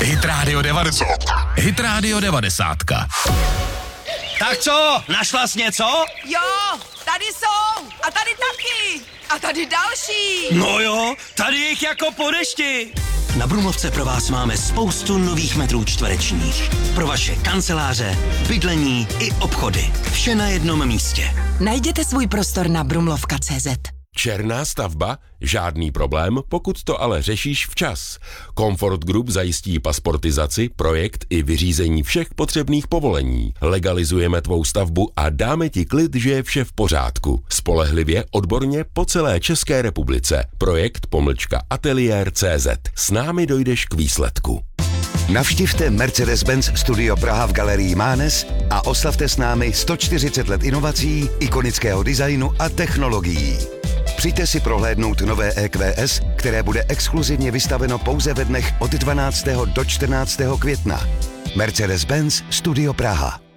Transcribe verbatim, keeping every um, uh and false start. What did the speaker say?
Hit Radio devadesát. Hit Radio devadesát. Tak co, našla jsi něco? Jo, tady jsou a tady taky a tady další. No jo, tady jich jako po dešti. Na Brumlovce pro vás máme spoustu nových metrů čtverečních. Pro vaše kanceláře, bydlení i obchody. Vše na jednom místě. Najděte svůj prostor na brumlovka tečka cé zet. Černá stavba? Žádný problém, pokud to ale řešíš včas. Comfort Group zajistí pasportizaci, projekt i vyřízení všech potřebných povolení. Legalizujeme tvou stavbu a dáme ti klid, že je vše v pořádku. Spolehlivě, odborně po celé České republice. Projekt pomlčka ateliér tečka cé zet. S námi dojdeš k výsledku. Navštivte Mercedes-Benz Studio Praha v galerii Mánes a oslavte s námi sto čtyřicet let inovací, ikonického designu a technologií. Přijďte si prohlédnout nové E Q S, které bude exkluzivně vystaveno pouze ve dnech od dvanáctého do čtrnáctého května. Mercedes-Benz Studio Praha.